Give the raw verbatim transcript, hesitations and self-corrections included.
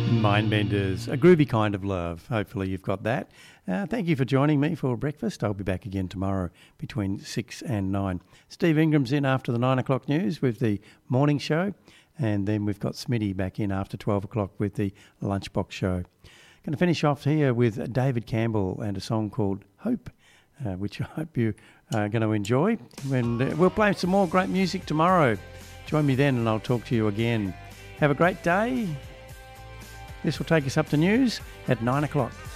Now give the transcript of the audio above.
Mindbenders, a groovy kind of love. Hopefully you've got that. Uh, thank you for joining me for breakfast. I'll be back again tomorrow between six and nine. Steve Ingram's in after the nine o'clock news with the morning show, and then we've got Smitty back in after twelve o'clock with the lunchbox show. Going to finish off here with David Campbell and a song called Hope, uh, which I hope you are going to enjoy. And uh, we'll play some more great music tomorrow. Join me then and I'll talk to you again. Have a great day. This will take us up to news at nine o'clock.